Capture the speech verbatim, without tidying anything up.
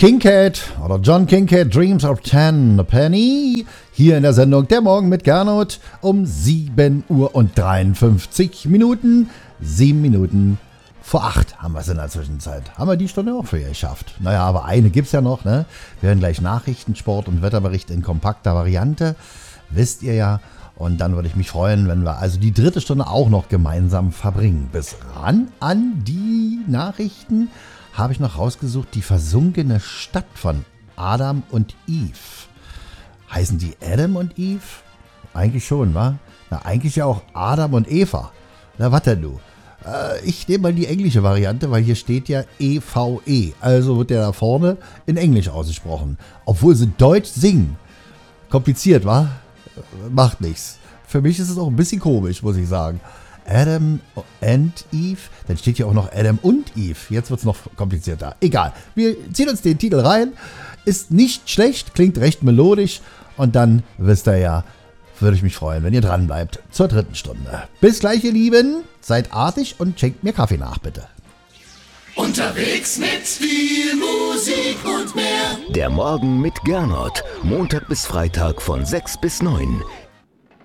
Kincaid oder John Kincaid, Dreams of Ten a Penny, hier in der Sendung Der Morgen mit Gernot um sieben Uhr und dreiundfünfzig Minuten, sieben Minuten vor acht haben wir es in der Zwischenzeit. Haben wir die Stunde auch für ihr geschafft. Naja, aber eine gibt es ja noch, ne? Wir hören gleich Nachrichten, Sport und Wetterbericht in kompakter Variante, wisst ihr ja. Und dann würde ich mich freuen, wenn wir also die dritte Stunde auch noch gemeinsam verbringen. Bis ran an die Nachrichten habe ich noch rausgesucht, die versunkene Stadt von Adam und Eve. Heißen die Adam und Eve? Eigentlich schon, wa? Na, eigentlich ja auch Adam und Eva. Na, was denn du? Äh, ich nehme mal die englische Variante, weil hier steht ja E V E. Also wird der da vorne in Englisch ausgesprochen. Obwohl sie Deutsch singen. Kompliziert, wa? Macht nichts. Für mich ist es auch ein bisschen komisch, muss ich sagen. Adam and Eve, dann steht hier auch noch Adam und Eve. Jetzt wird es noch komplizierter. Egal, wir ziehen uns den Titel rein. Ist nicht schlecht, klingt recht melodisch. Und dann, wisst ihr ja, würde ich mich freuen, wenn ihr dran bleibt zur dritten Stunde. Bis gleich, ihr Lieben. Seid artig und schenkt mir Kaffee nach, bitte. Unterwegs mit viel Musik und mehr. Der Morgen mit Gernot. Montag bis Freitag von sechs bis neun.